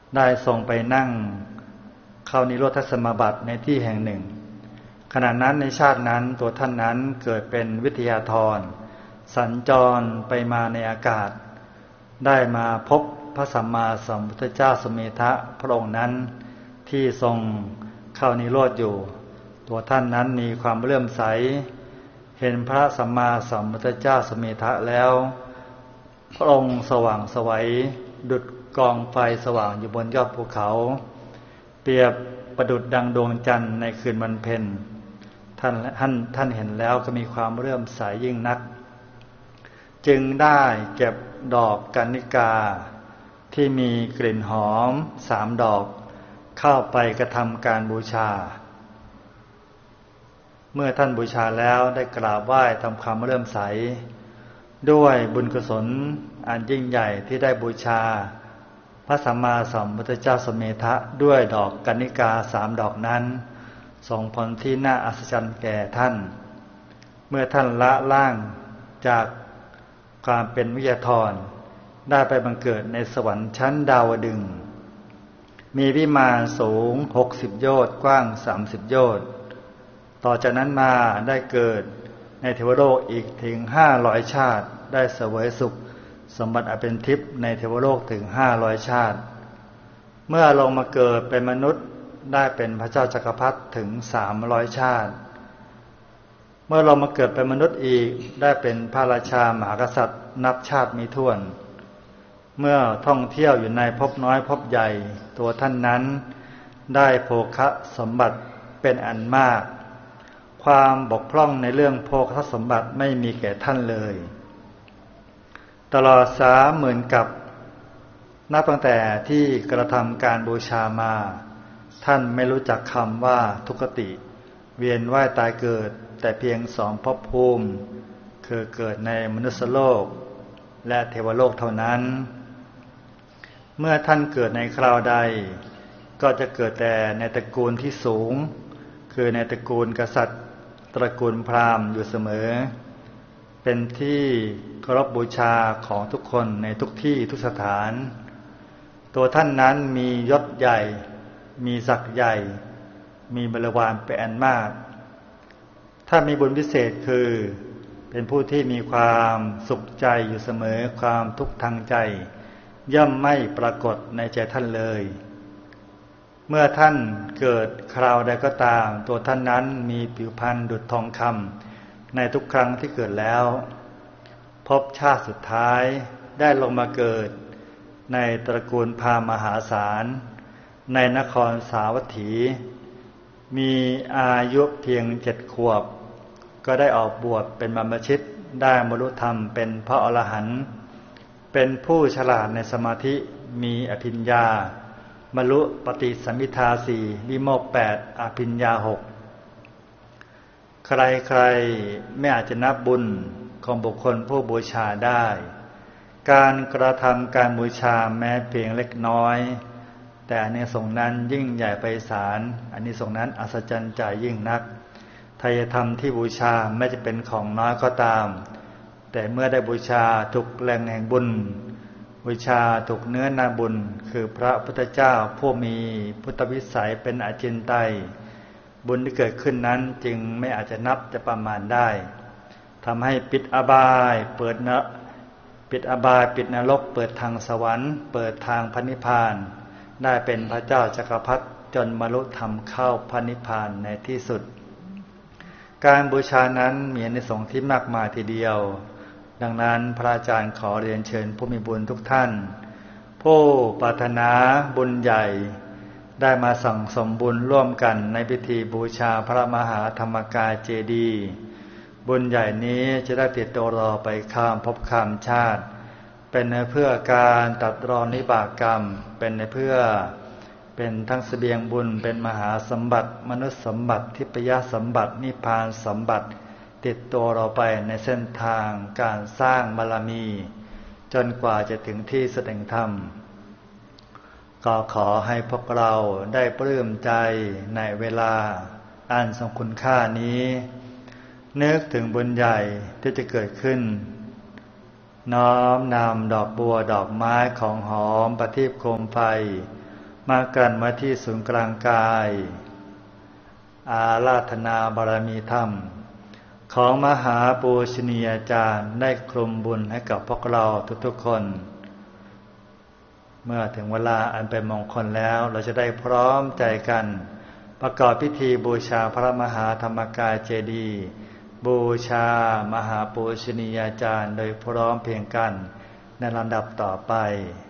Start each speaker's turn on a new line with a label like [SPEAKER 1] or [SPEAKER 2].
[SPEAKER 1] ได้ทรงไปนั่งเข้านิโรธสมาบัติในที่แห่งหนึ่งขณะนั้นในชาตินั้นตัวท่านนั้นเกิดเป็นวิทยาธรสัญจรไปมาในอากาศได้มาพบพระสัมมาสัมพุทธเจ้าสุเมธะพระองค์นั้นที่ทรงเข้านิโรธอยู่ตัวท่านนั้นมีความเลื่อมใสเห็นพระสัมมาสัมพุทธเจ้าสุเมธะแล้วพระองค์สว่างไสวดุจกองไฟสว่างอยู่บนยอดภูเขาเปรียบประดุจดังดวงจันทร์ในคืนวันเพ็ญท่านเห็นแล้วก็มีความเลื่อมใสยิ่งนักจึงได้เก็บดอกกัณฑิกาที่มีกลิ่นหอม3 ดอกเข้าไปกระทำการบูชาเมื่อท่านบูชาแล้วได้กราบไหว้ทำความเลื่อมใสด้วยบุญกุศลอันยิ่งใหญ่ที่ได้บูชาพระสัมมาสัมพุทธเจ้าสุเมธะด้วยดอกกัณฑิกา3 ดอกนั้นส่งผลที่น่าอัศจรรย์แก่ท่านเมื่อท่านละล่างจากความเป็นวิทยาธรได้ไปบังเกิดในสวรรค์ชั้นดาวดึงส์มีวิมานสูง60 โยชน์กว้าง30 โยชน์ต่อจากนั้นมาได้เกิดในเทวโลกอีกถึง500 ชาติได้เสวยสุขสมบัติอันเป็นทิพย์ในเทวโลกถึง500 ชาติเมื่อลงมาเกิดเป็นมนุษย์ได้เป็นพระเจ้าจักรพรรดิถึง300 ชาติเมื่อลงมาเกิดเป็นมนุษย์อีกได้เป็นพระราชามหากษัตริย์นับชาติมิถ้วนเมื่อท่องเที่ยวอยู่ในภพน้อยภพใหญ่ตัวท่านนั้นได้โภคสมบัติเป็นอันมากความบกพร่องในเรื่องโภคสมบัติไม่มีแก่ท่านเลยตลอด30,000 กับนับตั้งแต่ที่กระทำการบูชามาท่านไม่รู้จักคำว่าทุกขติเวียนว่ายตายเกิดแต่เพียง2 ภพภูมิคือเกิดในมนุษยโลกและเทวโลกเท่านั้นเมื่อท่านเกิดในคราวใดก็จะเกิดแต่ในตระกูลที่สูงคือในตระกูลกษัตริย์ตระกูลพราหมณ์อยู่เสมอเป็นที่เคารพบูชาของทุกคนในทุกที่ทุกสถานตัวท่านนั้นมียศใหญ่มีศักดิ์ใหญ่มีบริวารเป็นอันมากถ้ามีบุญพิเศษคือเป็นผู้ที่มีความสุขใจอยู่เสมอความทุกข์ทางใจย่อมไม่ปรากฏในใจท่านเลยเมื่อท่านเกิดคราวใดก็ตามตัวท่านนั้นมีผิวพรรณดุจทองคำในทุกครั้งที่เกิดแล้วพบชาติสุดท้ายได้ลงมาเกิดในตระกูลพราหมณ์มหาศาลในนครสาวัตถีมีอายุเพียง7 ขวบก็ได้ออกบวชเป็นบรรพชิตได้บรรลุธรรมเป็นพระอรหันต์เป็นผู้ฉลาดในสมาธิมีอภิญญาบรรลุปฏิสัมภิทา4วิโมกข์8อภิญญา6ใครๆไม่อาจจะนับบุญของบุคคลผู้บูชาได้การกระทำการบูชาแม้เพียงเล็กน้อยแต่อานิสงส์นั้นยิ่งใหญ่ไพศาลอานิสงส์นั้นอัศจรรย์ใจยิ่งนักทายธรรมที่บูชาไม่จะเป็นของน้อยก็ตามแต่เมื่อได้บูชาถูกแหล่งแห่งบุญบูชาถูกเนื้อนาบุญคือพระพุทธเจ้าผู้มีพุทธวิสัยเป็นอจินไตยบุญที่เกิดขึ้นนั้นจึงไม่อาจจะนับจะประมาณได้ทำให้ปิดอบายเปิดนรกเปิดทางสวรรค์เปิดทางพระนิพพานได้เป็นพระเจ้าจักรพรรดิจนบรรลุธรรมเข้าพระนิพพานในที่สุดการบูชานั้นมีอานิสงส์ที่มากมายทีเดียวดังนั้นพระอาจารย์ขอเรียนเชิญผู้มีบุญทุกท่านผู้ปรารถนาบุญใหญ่ได้มาสั่งสมบุญร่วมกันในพิธีบูชาพระมหาธรรมกายเจดีย์บุญใหญ่นี้จะได้ติดตัวเราไปข้ามภพข้ามชาติเป็นเพื่อการตัดรอนวิบากกรรมเป็นเพื่อเป็นทั้งเสบียงบุญเป็นมหาสมบัติมนุษย์สมบัติทิพยสมบัตินิพพานสมบัติติดตัวเราไปในเส้นทางการสร้างบารมีจนกว่าจะถึงที่แสดงธรรมก็ขอให้พวกเราได้ปลื้มใจในเวลาอันทรงคุณค่านี้นึกถึงบุญใหญ่ที่จะเกิดขึ้นน้อมนำดอกบัวดอกไม้ของหอมประทีปโคมไฟมากันมาที่ศูนย์กลางกายอาราธนาบารมีธรรมของมหาปูชนียาจารย์ได้คลุมบุญให้กับพวกเราทุกๆคนเมื่อถึงเวลาอันเป็นมงคลแล้วเราจะได้พร้อมใจกันประกอบพิธีบูชาพระมหาธรรมกายเจดีย์บูชามหาปูชนียาจารย์โดยพร้อมเพรียงกันในลำดับต่อไป